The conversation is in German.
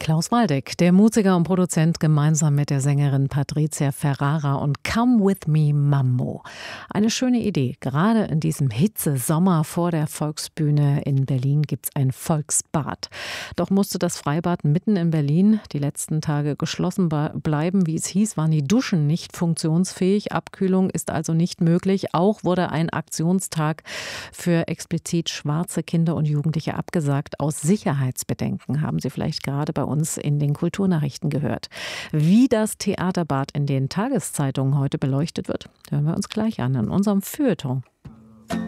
Klaus Waldeck, der Musiker und Produzent, gemeinsam mit der Sängerin Patricia Ferrara und Come With Me Mambo. Eine schöne Idee. Gerade in diesem Hitzesommer vor der Volksbühne in Berlin gibt es ein Volksbad. Doch musste das Freibad mitten in Berlin die letzten Tage geschlossen bleiben. Wie es hieß, waren die Duschen nicht funktionsfähig. Abkühlung ist also nicht möglich. Auch wurde ein Aktionstag für explizit schwarze Kinder und Jugendliche abgesagt. Aus Sicherheitsbedenken, haben Sie vielleicht gerade bei uns in den Kulturnachrichten gehört. Wie das Theaterbad in den Tageszeitungen heute beleuchtet wird, hören wir uns gleich an in unserem Feuilleton.